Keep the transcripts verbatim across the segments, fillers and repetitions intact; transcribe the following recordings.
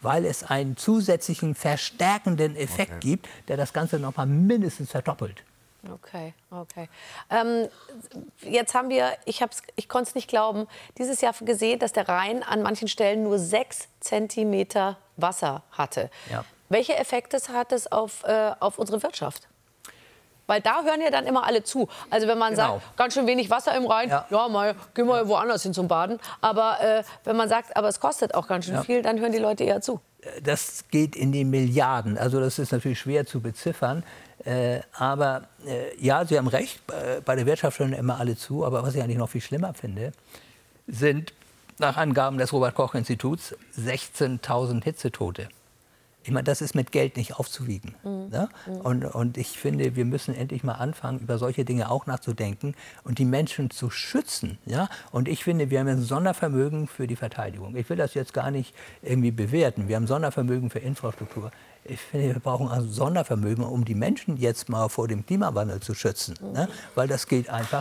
weil es einen zusätzlichen verstärkenden Effekt okay. gibt, der das Ganze noch mal mindestens verdoppelt. Okay, okay. Ähm, jetzt haben wir, ich, hab's, ich konnte es nicht glauben, dieses Jahr gesehen, dass der Rhein an manchen Stellen nur sechs Zentimeter Wasser hatte. Ja. Welche Effekte hat es auf, äh, auf unsere Wirtschaft? Weil da hören ja dann immer alle zu. Also wenn man genau. sagt, ganz schön wenig Wasser im Rhein, ja, ja mal, gehen wir woanders hin zum Baden. Aber äh, wenn man sagt, aber es kostet auch ganz schön ja. viel, dann hören die Leute eher zu. Das geht in die Milliarden. Also das ist natürlich schwer zu beziffern. Äh, aber äh, ja, Sie haben recht, äh, bei der Wirtschaft hören immer alle zu. Aber was ich eigentlich noch viel schlimmer finde, sind nach Angaben des Robert-Koch-Instituts sechzehntausend Hitzetote. Ich meine, das ist mit Geld nicht aufzuwiegen. Mhm. Ne? Und, und ich finde, wir müssen endlich mal anfangen, über solche Dinge auch nachzudenken und die Menschen zu schützen. Ja? Und ich finde, wir haben ein Sondervermögen für die Verteidigung. Ich will das jetzt gar nicht irgendwie bewerten. Wir haben Sondervermögen für Infrastruktur. Ich finde, wir brauchen ein Sondervermögen, um die Menschen jetzt mal vor dem Klimawandel zu schützen. Mhm. Ne? Weil das geht einfach.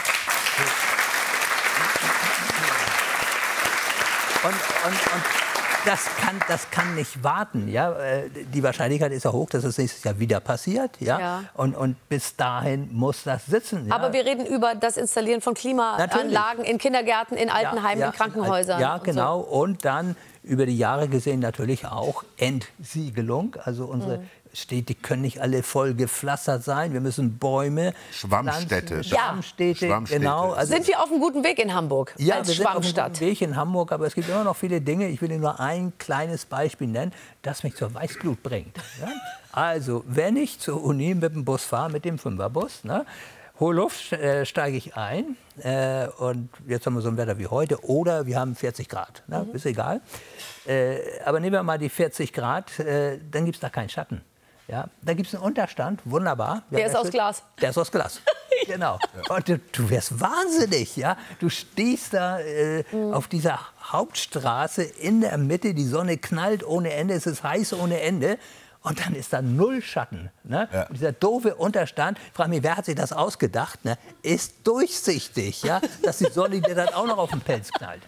Und, und, und Das kann, das kann nicht warten. Ja? Die Wahrscheinlichkeit ist ja hoch, dass es nächstes Jahr wieder passiert. Ja? Ja. Und, und bis dahin muss das sitzen. Ja? Aber wir reden über das Installieren von Klimaanlagen Natürlich. in Kindergärten, in Altenheimen, ja, ja, in Krankenhäusern. Ja, und genau. So. Und dann über die Jahre gesehen natürlich auch Entsiegelung. Also unsere mhm. Städte können nicht alle voll gepflastert sein. Wir müssen Bäume, Schwammstädte. Pflanzen, Schwammstädte, Schwammstädte. Genau. Also sind wir auf einem guten Weg in Hamburg ja, als wir Schwammstadt? sind auf einem guten Weg in Hamburg, aber es gibt immer noch viele Dinge. Ich will Ihnen nur ein kleines Beispiel nennen, das mich zur Weißglut bringt. Ja? Also, wenn ich zur Uni mit dem Bus fahre, mit dem Fünferbus, ne, hohe Luft, äh, steige ich ein äh, und jetzt haben wir so ein Wetter wie heute oder wir haben vierzig Grad, ne, mhm. ist egal. Äh, aber nehmen wir mal die vierzig Grad, äh, dann gibt es da keinen Schatten. Ja, da gibt es einen Unterstand, wunderbar. Der ja, ist aus Glas. Der ist aus Glas, genau. Und du, du wirst wahnsinnig, ja. Du stehst da äh, mhm. auf dieser Hauptstraße in der Mitte, die Sonne knallt ohne Ende, es ist heiß ohne Ende. Und dann ist da null Schatten. Ne? Ja. Dieser doofe Unterstand, ich frage mich, wer hat sich das ausgedacht, ne? Ist durchsichtig, ja? Dass die Sonne dir dann auch noch auf den Pelz knallt.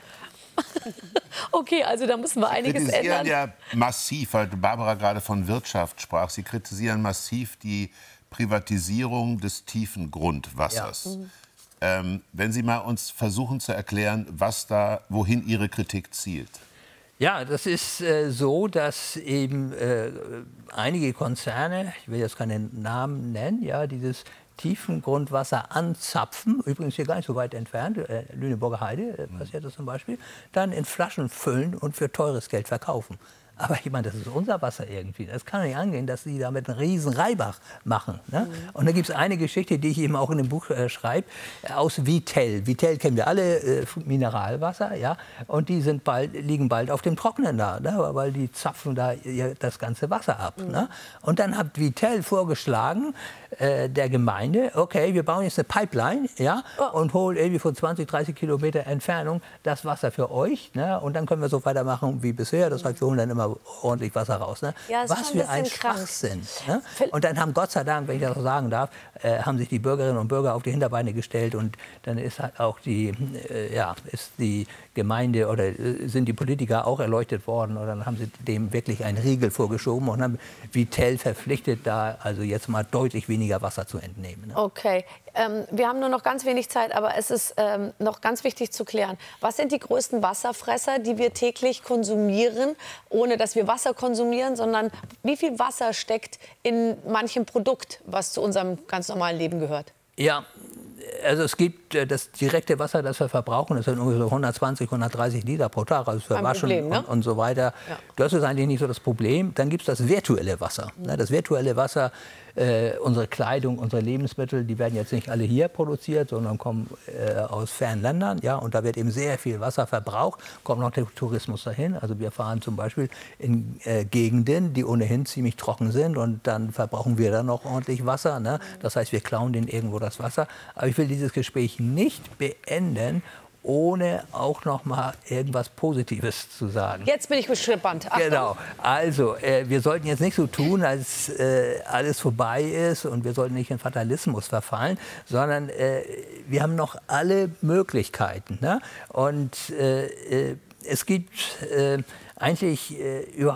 Okay, also da müssen wir einiges ändern. Sie kritisieren ändern. ja massiv, weil Barbara gerade von Wirtschaft sprach, Sie kritisieren massiv die Privatisierung des tiefen Grundwassers. Ja. Mhm. Ähm, wenn Sie mal uns versuchen zu erklären, was da, wohin Ihre Kritik zielt. Ja, das ist äh, so, dass eben äh, einige Konzerne, ich will jetzt keine Namen nennen, ja, dieses Tiefengrundwasser anzapfen, übrigens hier gar nicht so weit entfernt, äh, Lüneburger Heide äh, passiert das zum Beispiel, dann in Flaschen füllen und für teures Geld verkaufen. Aber ich meine, das ist unser Wasser irgendwie. Das kann nicht angehen, dass sie damit einen riesen Reibach machen. Ne? Mhm. Und da gibt es eine Geschichte, die ich eben auch in dem Buch äh, schreibe, aus Vittel. Vittel kennen wir alle, äh, Mineralwasser, ja. Und die sind bald, liegen bald auf dem Trocknen da, ne? Weil die zapfen da das ganze Wasser ab. Mhm. Ne? Und dann hat Vittel vorgeschlagen, äh, der Gemeinde, okay, wir bauen jetzt eine Pipeline, ja, oh. und holen irgendwie von zwanzig, dreißig Kilometer Entfernung das Wasser für euch. Ne? Und dann können wir so weitermachen wie bisher. Das heißt, wir holen dann immer ordentlich Wasser raus. Ne? Ja, was für ein Schwachsinn. Ne? Und dann haben Gott sei Dank, wenn ich das so sagen darf, äh, haben sich die Bürgerinnen und Bürger auf die Hinterbeine gestellt und dann ist halt auch die, äh, ja, ist die Gemeinde oder äh, sind die Politiker auch erleuchtet worden und dann haben sie dem wirklich einen Riegel vorgeschoben und haben Vittel verpflichtet, da also jetzt mal deutlich weniger Wasser zu entnehmen. Ne? Okay, ähm, wir haben nur noch ganz wenig Zeit, aber es ist ähm, noch ganz wichtig zu klären. Was sind die größten Wasserfresser, die wir täglich konsumieren, ohne dass wir Wasser konsumieren, sondern wie viel Wasser steckt in manchem Produkt, was zu unserem ganz normalen Leben gehört? Ja, also es gibt äh, das direkte Wasser, das wir verbrauchen, das sind ungefähr hundertzwanzig, hundertdreißig Liter pro Tag, also für Kein Waschen Problem, ne? und, und so weiter. Ja. Das ist eigentlich nicht so das Problem. Dann gibt es das virtuelle Wasser. Mhm. Das virtuelle Wasser, äh, unsere Kleidung, unsere Lebensmittel, die werden jetzt nicht alle hier produziert, sondern kommen äh, aus fernen Ländern. Ja, und da wird eben sehr viel Wasser verbraucht, kommt noch der Tourismus dahin. Also wir fahren zum Beispiel in äh, Gegenden, die ohnehin ziemlich trocken sind und dann verbrauchen wir dann noch ordentlich Wasser. Ne? Das heißt, wir klauen denen irgendwo das Wasser. Aber ich will dieses Gespräch nicht beenden, ohne auch noch mal irgendwas Positives zu sagen. Jetzt bin ich gespannt. Achtung. Genau. Also, äh, wir sollten jetzt nicht so tun, als äh, alles vorbei ist und wir sollten nicht in Fatalismus verfallen, sondern äh, wir haben noch alle Möglichkeiten. Ne? Und äh, äh, es gibt äh, eigentlich äh, überhaupt